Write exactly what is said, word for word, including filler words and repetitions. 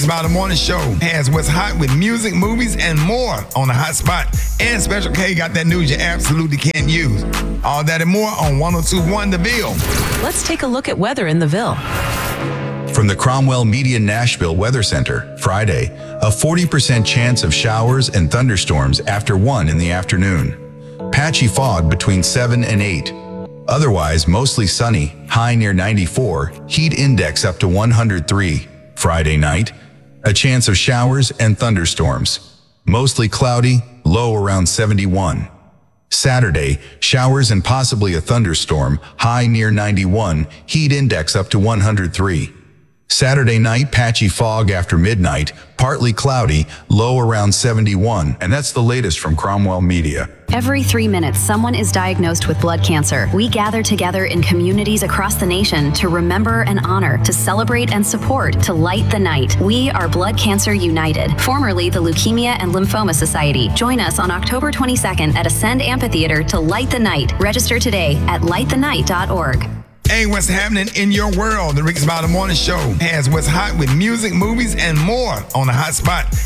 About the Morning Show has what's hot with music, movies, and more on the Hot Spot. And Special K got that news you absolutely can't use. All that and more on one oh two point one The Ville. Let's take a look at weather in the Ville. From the Cromwell Media Nashville Weather Center, Friday, a forty percent chance of showers and thunderstorms after one in the afternoon. Patchy fog between seven and eight. Otherwise, mostly sunny, high near ninety-four, heat index up to one hundred three. Friday night, a chance of showers and thunderstorms. Mostly cloudy, low around seventy-one. Saturday, showers and possibly a thunderstorm, high near ninety-one, heat index up to one hundred three. Saturday night, patchy fog after midnight, partly cloudy, low around seventy-one. And that's the latest from Cromwell Media. Every three minutes, someone is diagnosed with blood cancer. We gather together in communities across the nation to remember and honor, to celebrate and support, to light the night. We are Blood Cancer United, formerly the Leukemia and Lymphoma Society. Join us on October twenty-second at Ascend Amphitheater to light the night. Register today at light the night dot org. Hey, what's happening in your world? The Rick's About the Morning Show has what's hot with music, movies, and more on the Hot Spot.